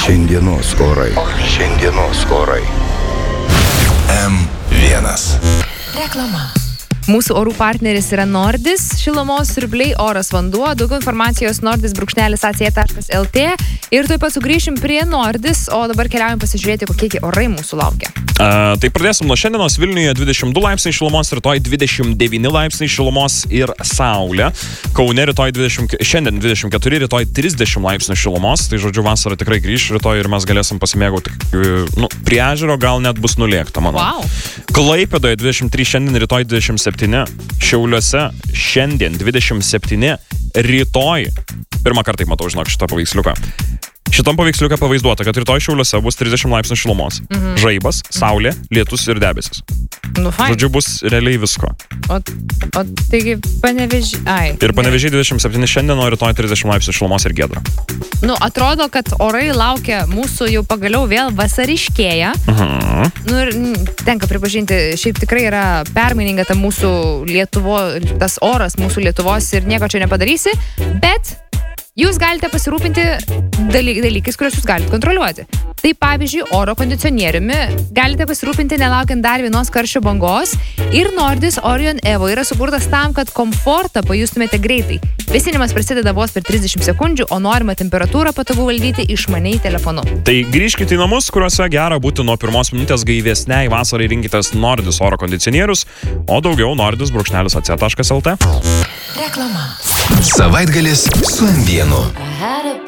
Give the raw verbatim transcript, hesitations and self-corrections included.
Šiandienos orai. Šiandienos orai. M vienas. Reklama. Mūsų orų partneris yra Nordis, šilumos siurbliai, oras, vanduo. Daugiau informacijos nordis brūkšnelis a c taškas l t. Ir tuoj pat sugrįšim prie Nordis, o dabar keliaujam pasižiūrėti, kokie orai mūsų laukia. Uh, tai pradėsim nuo šiandienos. Vilniuje dvidešimt du laipsniai šilumos, rytoj dvidešimt devyni laipsniai šilumos ir saulė. Kaune rytoj dvidešimt, šiandien dvidešimt keturi, rytoj trisdešimt laipsnių šilumos. Tai žodžiu, vasara tikrai grįš rytoj ir mes galėsim pasimėgauti. Nu, prie ežero gal net bus nulėkta, manau. Wow. Klaipėdoje dvidešimt trys, šiandien rytoj dvidešimt septyni. Šiauliuose šiandien dvidešimt septyni. Rytoj, pirmą kartą matau, žinok, šitą paveiksliuką. Šitam paveiksliuką pavaizduota, kad rytoj Šiauliuose bus trisdešimt laipsnių šilumos. Mhm. Žaibas, saulė, lietus ir debesis. Nu, fine. Žodžiu, bus realiai visko. O, o taigi Panevėžys... Ai. Ir Panevėžys dvidešimt septyni šiandien, o rytoj trisdešimt laipsnių šilumos ir giedra. Nu, atrodo, kad orai laukia mūsų jau pagaliau vėl vasariškėja. Mhm. Nu, ir tenka pripažinti, šiaip tikrai yra permaininga ta mūsų Lietuvo, tas oras mūsų Lietuvos ir nieko čia nepadarysi, bet jūs galite pasirūpinti daly- dalykais, kuriuos jūs galite kontroliuoti. Tai pavyzdžiui, oro kondicionieriumi galite pasirūpinti nelaukiant dar vienos karščio bangos ir Nordis Orion Evo yra sukurtas tam, kad komfortą pajustumėte greitai. Vėsinimas prasideda vos per trisdešimt sekundžių, o norimą temperatūrą patogu valdyti išmaniai telefonu. Tai grįžkite į namus, kuriuose gera būti nuo pirmos minutės gaivesniai vasarai, rinkitės Nordis oro kondicionierius, o daugiau nordis brūkšnelis a c taškas l t. Reklama. Savaitgalis su M vienu.